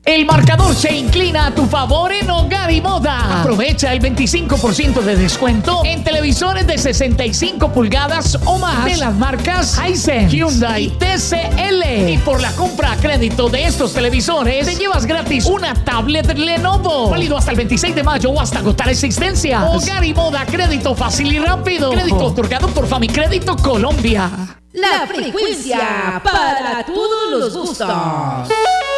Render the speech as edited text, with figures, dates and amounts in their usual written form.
El marcador se inclina a tu favor en Hogar y Moda. Aprovecha el 25% de descuento en televisores de 65 pulgadas o más de las marcas Hisense, Hyundai y TCL. Y por la compra a crédito de estos televisores, te llevas gratis una tablet Lenovo. Válido hasta el 26 de mayo o hasta agotar existencias. Hogar y Moda, crédito fácil y rápido. Crédito otorgado por Famicrédito Colombia. La frecuencia para todos los gustos.